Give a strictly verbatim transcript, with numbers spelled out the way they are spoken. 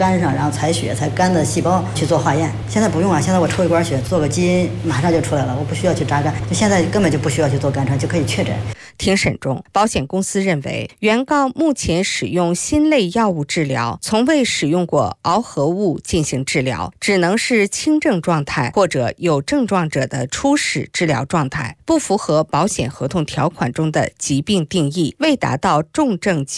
肝上，然后采血采肝的细胞去做化验。现在不用啊，现在我抽一管血做个基因马上就出来了，我不需要去扎肝，就现在根本就不需要去做肝穿就可以确诊。 庭审中，保险公司认为原告目前使用新类药物治疗，从未使用过螯合物进行治疗，只能是轻症状态或者有症状者的初始治疗状态，不符合保险合同条款中的疾病定义，未达到重症疾